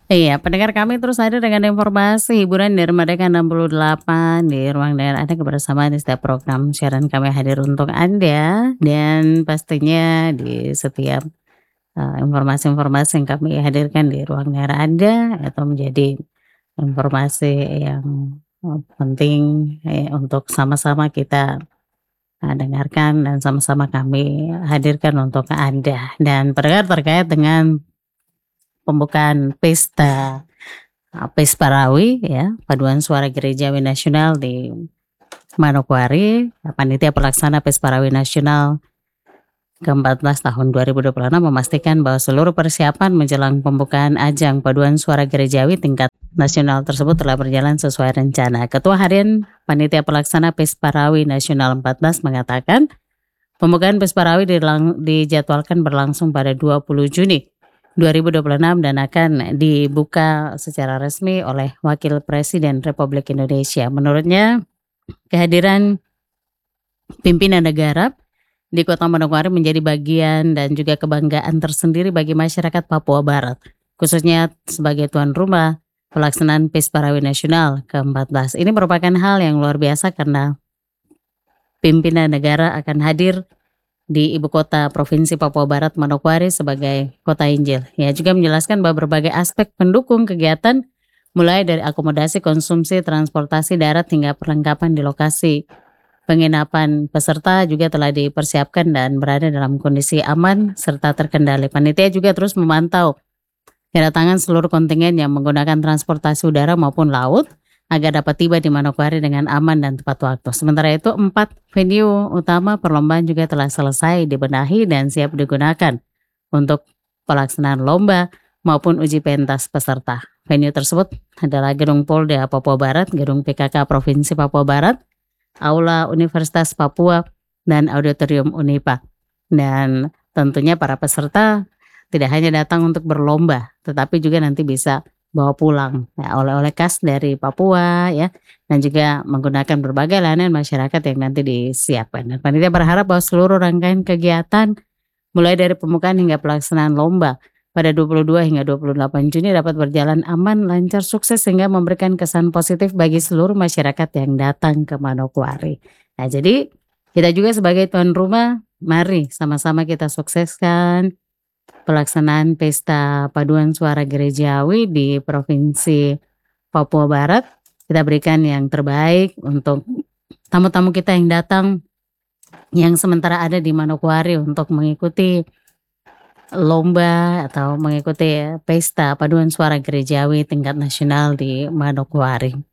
Iya, pendengar kami terus hadir dengan informasi hiburan dari Merdeka 68 di Ruang Dengar Anda kebersamaan di setiap program siaran kami hadir untuk Anda dan pastinya di setiap, informasi-informasi yang kami hadirkan di Ruang Dengar Anda atau menjadi informasi yang, penting, untuk sama-sama kita, dengarkan dan sama-sama kami hadirkan untuk Anda. Dan pendengar terkait dengan pembukaan pesta Pesparawi ya, Paduan Suara Gerejawi Nasional di Manokwari, Panitia Pelaksana Pesparawi Nasional ke-14 tahun 2026 memastikan bahwa seluruh persiapan menjelang pembukaan ajang Paduan Suara Gerejawi tingkat nasional tersebut telah berjalan sesuai rencana. Ketua Harian Panitia Pelaksana Pesparawi Nasional 14 mengatakan, pembukaan Pesparawi dijadwalkan berlangsung pada 20 Juni 2026 dan akan dibuka secara resmi oleh Wakil Presiden Republik Indonesia. Menurutnya, kehadiran pimpinan negara di Kota Manokwari menjadi bagian dan juga kebanggaan tersendiri bagi masyarakat Papua Barat, khususnya sebagai tuan rumah pelaksanaan Pesparawi Nasional ke-14. Ini merupakan hal yang luar biasa karena pimpinan negara akan hadir di ibu kota Provinsi Papua Barat Manokwari sebagai kota Injil. Ia juga menjelaskan bahwa berbagai aspek pendukung kegiatan mulai dari akomodasi, konsumsi, transportasi darat hingga perlengkapan di lokasi penginapan peserta juga telah dipersiapkan dan berada dalam kondisi aman serta terkendali. Panitia juga terus memantau kedatangan seluruh kontingen yang menggunakan transportasi udara maupun laut agar dapat tiba di Manokwari dengan aman dan tepat waktu. Sementara itu, 4 venue utama perlombaan juga telah selesai dibenahi dan siap digunakan untuk pelaksanaan lomba maupun uji pentas peserta. Venue tersebut adalah Gedung Polda Papua Barat, Gedung PKK Provinsi Papua Barat, Aula Universitas Papua, dan Auditorium Unipa. Dan tentunya para peserta tidak hanya datang untuk berlomba, tetapi juga nanti bisa bawa pulang ya, oleh-oleh khas dari Papua ya, dan juga menggunakan berbagai layanan masyarakat yang nanti disiapkan. Dan panitia berharap bahwa seluruh rangkaian kegiatan mulai dari pembukaan hingga pelaksanaan lomba pada 22 hingga 28 Juni dapat berjalan aman, lancar, sukses sehingga memberikan kesan positif bagi seluruh masyarakat yang datang ke Manokwari. Nah, jadi kita juga sebagai tuan rumah, mari sama-sama kita sukseskan pelaksanaan Pesta Paduan Suara Gerejawi di Provinsi Papua Barat. Kita berikan yang terbaik untuk tamu-tamu kita yang datang yang sementara ada di Manokwari untuk mengikuti lomba atau mengikuti pesta paduan suara gerejawi tingkat nasional di Manokwari.